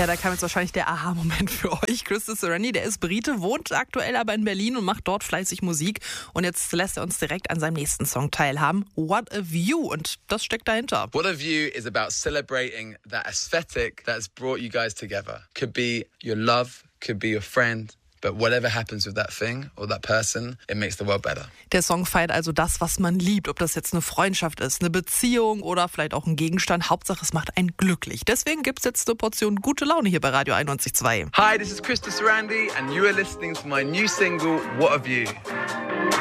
Ja, da kam jetzt wahrscheinlich der Aha-Moment für euch. Christopher Serenity, der ist Brite, wohnt aktuell aber in Berlin und macht dort fleißig Musik. Und jetzt lässt er uns direkt an seinem nächsten Song teilhaben. What a View. Und das steckt dahinter. What a View is about celebrating that aesthetic that has brought you guys together. Could be your love, could be your friend. But whatever happens with that thing or that person, it makes the world better. Der Song feiert also das, was man liebt. Ob das jetzt eine Freundschaft ist, eine Beziehung oder vielleicht auch ein Gegenstand. Hauptsache, es macht einen glücklich. Deswegen gibt's jetzt eine Portion gute Laune hier bei Radio 91.2. Hi, this is Christopher Serenity and you are listening to my new single, What a View.